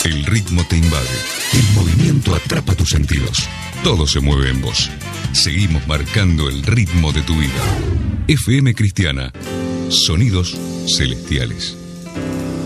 El ritmo te invade. El movimiento atrapa tus sentidos. Todo se mueve en vos. Seguimos marcando el ritmo de tu vida. FM Cristiana. Sonidos celestiales.